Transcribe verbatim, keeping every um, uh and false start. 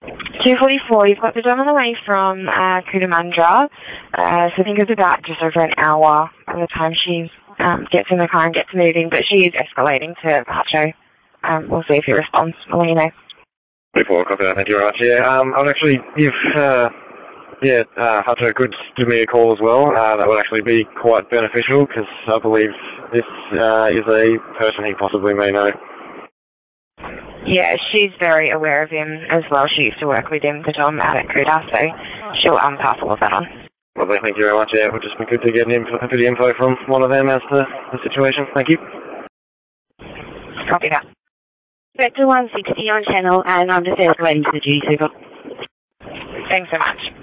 two forty-four, you've got the dom on the way from uh, Cootamundra, uh, so I think it's about just over an hour by the time she um, gets in the car and gets moving, but she is escalating to Hacho. Um, we'll see if he responds. I'll let you know. Before, copy that, thank you very much. Yeah, um, I'd actually give, uh, yeah, uh, Hacho could give me a call as well. Uh, that would actually be quite beneficial, because I believe this uh, is a person he possibly may know. Yeah, she's very aware of him as well. She used to work with him, the Dom out at Coodah, so she'll um, pass all of that on. Lovely, thank you very much. Yeah, it would just be good to get info, a bit of info from one of them as to the situation. Thank you. Copy that. Vector one sixty on channel, and I'm just escalating to the duty super. Thanks so much.